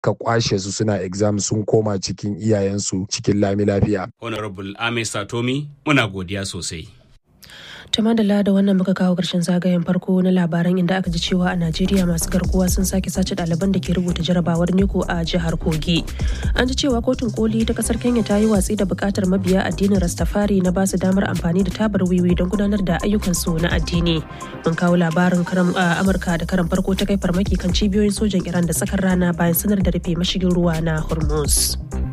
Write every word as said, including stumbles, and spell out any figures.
ka kwashe su suna exam sun koma cikin iyayensu cikin lami lafiya. Honorable Ame Satomi, muna godiya sosai. Tamadala da wannan muka kawo ƙarshen zagayen farko na labaran inda aka ji cewa a Najeriya masu garkuwa sun sake sace ɗaliban da ke rubuta jarabawar Neko a jihar Kogi. An ji cewa kotun koli ta ƙasar Kenya ta yi watsi da buƙatar mabiya addinin Rastafari na ba su damar amfani da tabar wiwi don gudanar da ayyukansu na addini. Mun kawo labarin karam a Amurka da karan farko ta kai farmaki kan cibiyoyin sojan Iran da tsakar rana bayan sanar da rufe mashigin ruwa na Hormuz.